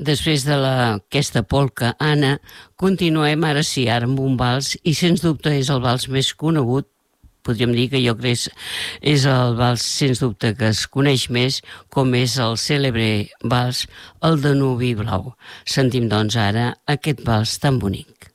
després aquesta polca, Anna, continuem ara sí, ara amb un vals, i sens dubte és el vals més conegut, podríem dir que jo crec és el vals, sens dubte, que es coneix més, com és el cèlebre vals, el Danubi Blau. Sentim, doncs, ara aquest vals tan bonic.